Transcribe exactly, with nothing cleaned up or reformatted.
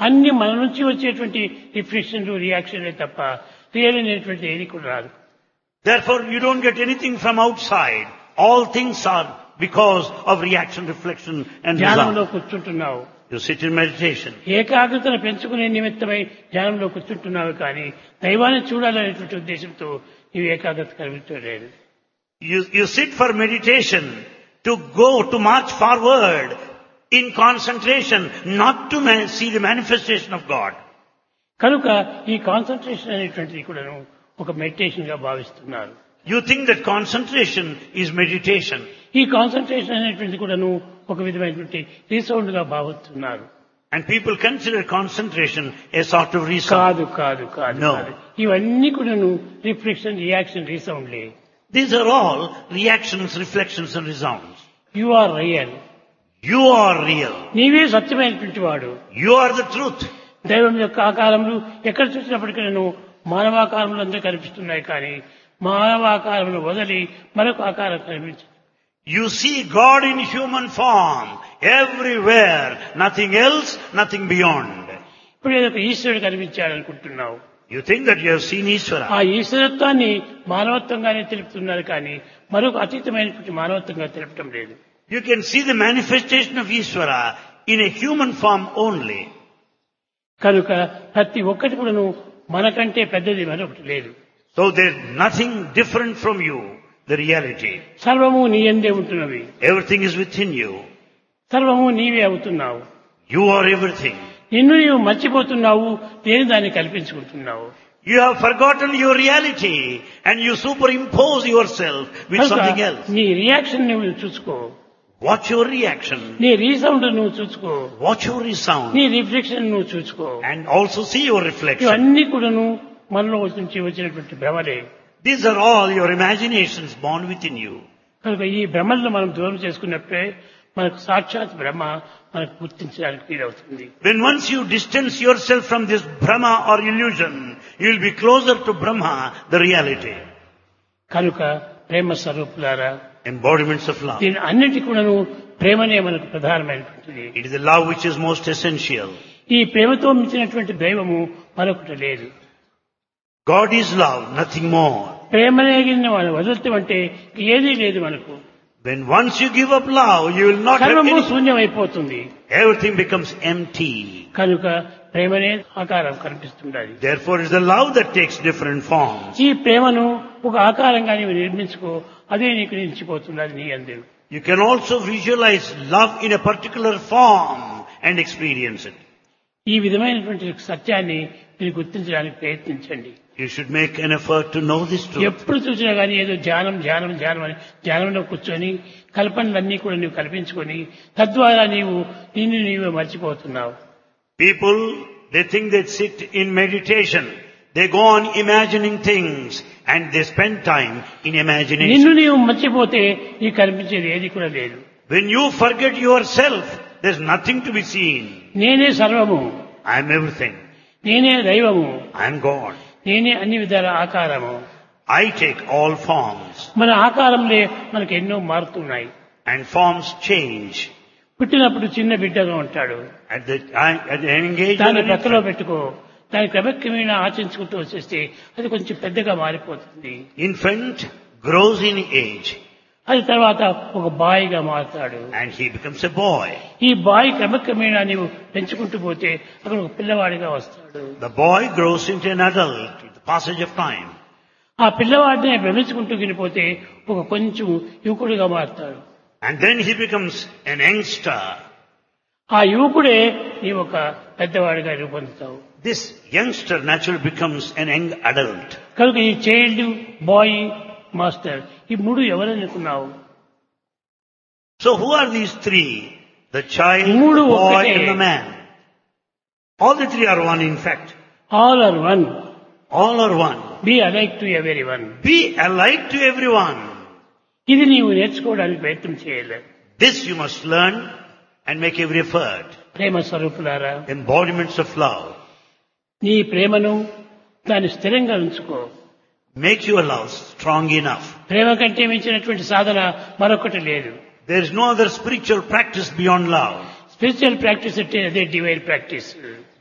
అన్ని మన నుంచి వచ్చేటువంటి రిఫ్లెక్షన్లు రియాక్షన్లే తప్ప రియల్ అనేటువంటి ఏది కూడా రాదు. Therefore, you don't get anything from outside. All things are because of reaction, reflection and ధ్యానంలో result. కూర్చుంటున్నావు, You sit in meditation. ఏకాగ్రతను పెంచుకునే నిమిత్తమై ధ్యానంలో కూర్చుంటున్నావు, కానీ దైవాన్ని చూడాలనేటువంటి ఉద్దేశంతో నీవు ఏకాగ్రత కలిగించలేదు. You, you sit for meditation to go, to march forward in concentration, not to ma- see the manifestation of God. కనుక ఈ కాన్సన్ట్రేషన్ అనేటువంటిది కూడాను ఒక మెడిటేషన్ గా భావిస్తున్నారు. You think that concentration is meditation. ఈ కాన్సన్ట్రేషన్ అనేటువంటిది కూడాను ఒక విధమైనటువంటి రీసౌండ్ గా భావిస్తున్నారు. And people consider concentration a sort of resound. కాదు కాదు కాదు No. కాదు. ఇవన్నీ కూడాను reflection reaction రీసౌండ్లే. These are all reactions, reflections and resounds. You are real. You are real. నీవే సత్యమైనటువంటి వాడు. You are the truth. దైవం యొక్క ఆకారములు ఎక్కడ చూసినప్పటికీ మానవాకారములు అందరూ కనిపిస్తున్నాయి, కానీ మానవాకారములు వదిలి మరొక ఆకారం కనిపించదు. You see God in human form everywhere, nothing else, nothing beyond. ఇప్పుడు ఏదో ఒక ఈశ్వరుడు కనిపించాడు అనుకుంటున్నావు. You think that you have seen ఆ Ishvara. ఈశ్వరత్వాన్ని మానవత్వంగానే తెలుపుతున్నారు, కానీ మరొక అతీతమైనటువంటి మానవత్వంగా తెలపటం లేదు. You can see the manifestation of Ishvara in a human form only. కనుక ప్రతి ఒక్కటి కూడాను మనకంటే పెద్దది మరొకటి లేదు. So there's nothing different from you, the reality. సర్వము నీ యందే ఉంటున్నవి. Everything is within you. సర్వము నీవే అవుతున్నావు. You are everything. నిన్ను నీవు మర్చిపోతున్నావు, నేను దాన్ని కల్పించుకుంటున్నావు. You have forgotten your reality and you superimpose yourself with కనుక something else. నీ రియాక్షన్ నువ్వు చూసుకో, Watch your reaction. నీ రీసౌండ్ నువ్వు చూసుకో, Watch your resound. నీ రిఫ్లెక్షన్ నువ్వు చూసుకో. And also see your reflection. ఇవన్నీ కూడాను మనలో నుంచి వచ్చినటువంటి భ్రమలే. These are all your imaginations born within you. కనుక ఈ భ్రమలను మనం దూరం చేసుకున్నప్పుడే మనకు సాక్షాత్ బ్రహ్మ మనకు గుర్తించడానికి వీలవుతుంది. When once you distance yourself from this Brahma or illusion, you will be closer to Brahma, the reality. కనుక ప్రేమ స్వరూపులారా, Embodiments of love. దీని అన్నిటి కూడాను ప్రేమనే మనకు ప్రధానమైనటువంటిది. It is the love which is most essential. ఈ ప్రేమతో మించినటువంటి దైవము మరొకటి లేదు. God is love, nothing more. ప్రేమనే మనం వదులుతాం అంటే ఏదీ లేదు మనకు. When once you give up love, you will not have సర్వము anything. శూన్యమైపోతుంది. Everything becomes empty. కనుక ప్రేమనే ఆకారం కనిపిస్తుండాలి. Therefore, it is the love that takes different forms. ఈ ప్రేమను ఒక ఆకారంగా నీవు నిర్మించుకో, అదే నీకు నిలిచిపోతున్నది నీ అందరూ. You can also visualize love in a particular form and experience it. ఈ విధమైనటువంటి సత్యాన్ని మీరు గుర్తించడానికి ప్రయత్నించండి. You should make an effort to know this truth. ఎప్పుడు చూసినా కానీ ఏదో ధ్యానం ధ్యానం ధ్యానం అని ధ్యానంలో కూర్చొని కల్పనలన్నీ కూడా నీవు కల్పించుకొని తద్వారా నీవు నిన్ను నీవే మర్చిపోతున్నావు. People, they think they sit in meditation. They go on imagining things and they spend time in నిన్ను imagination. నీవు మర్చిపోతే నీకు కనిపించేది ఏది కూడా లేదు. When you forget yourself, there's nothing to be seen. నేనే సర్వము, I am everything. నేనే దైవము, I am God. నేనే అన్ని విధాల ఆకారము. I take all forms. మన ఆకారంలో మనకు ఎన్నో మారుతున్నాయి. And forms change. పుట్టినప్పుడు చిన్న బిడ్డగా ఉంటాడు, At the, at the engagement, దాన్ని ప్రక్కలో పెట్టుకో, దాని క్రమక్రమేణా ఆచరించుకుంటూ వచ్చేస్తే అది కొంచెం పెద్దగా మారిపోతుంది. infant grows in age అది తర్వాత ఒక బాయిగా మారుతాడు. and he becomes a boy. ఈ బాయ్ క్రమక్రమేణా నీవు పెంచుకుంటూ పోతే అక్కడ ఒక పిల్లవాడిగా వస్తాడు. The boy grows into an adult with the passage of time. ఆ పిల్లవాడిని భ్రమించుకుంటూ వెళ్ళిపోతే ఒక కొంచెం యువకుడిగా మారుతాడు. And then he becomes an youngster. ఆ యువకుడే నీ ఒక పెద్దవాడిగా రూపొందుతావు. This youngster naturally becomes an young adult. కనుక ఈ చైల్డ్, బాయ్, మాస్టర్, ఈ మూడు ఎవరనుకున్నావు? So who are these three? The child, the మూడు boy ఒక్కటే. and the man. All the three are one in fact. All are one. All are one. Be alike to every one. Be alike to everyone. ఇది నీవు నేర్చుకోవడానికి ప్రయత్నం చేయాలి. This you must learn and make every effort. ప్రేమ స్వరూపులారా, Embodiments of love. నీ ప్రేమను దాన్ని స్థిరంగా ఉంచుకో. Make your love strong enough. ప్రేమ కంటే మించినటువంటి సాధన మరొకటి లేదు. There is no other spiritual practice beyond love. Spiritual practice అంటే అదే డివైన్ ప్రాక్టీస్.